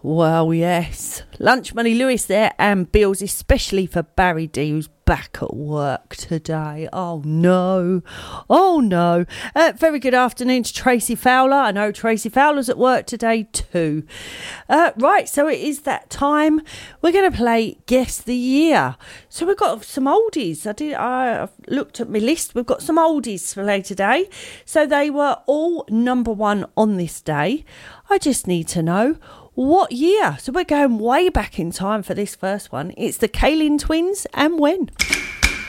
Well, yes. Lunch Money Lewis there, and bills, especially for Barry D, who's back at work today. Oh, no. Oh, no. Very good afternoon to Tracy Fowler. I know Tracy Fowler's at work today too. Right, so it is that time. We're going to play Guess the Year. So we've got some oldies. I've looked at my list. We've got some oldies to play today. So they were all number one on this day. I just need to know what year. So we're going way back in time for this first one. It's the Kalin Twins, and when.